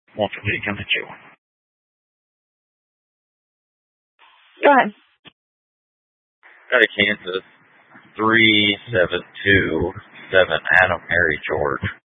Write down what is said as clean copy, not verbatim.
Walter, Lee, come at you. Go ahead. Got a Kansas 3727 Adam Mary George.